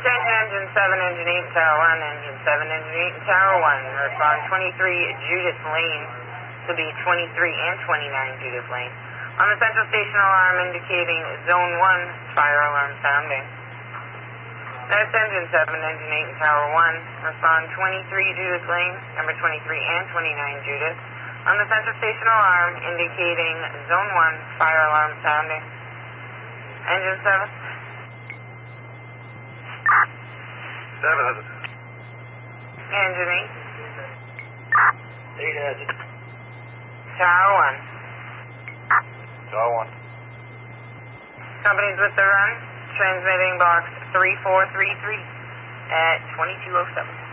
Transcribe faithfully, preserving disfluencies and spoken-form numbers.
Attention engine seven, engine eight, tower one, engine seven, engine eight, and tower one. Respond twenty-three, Judith Lane. This will be twenty-three and twenty-nine, Judith Lane. On the central station alarm indicating zone one, fire alarm sounding. That's engine seven, engine eight, and tower one. Respond twenty-three, Judith Lane, number twenty-three and twenty-nine, Judith. On the central station alarm indicating zone one, fire alarm sounding. Engine seven. Seven has it. Engine eight. Eight has it. Tower one. Tower one. Companies with the run, transmitting box three four three three at twenty-two oh seven.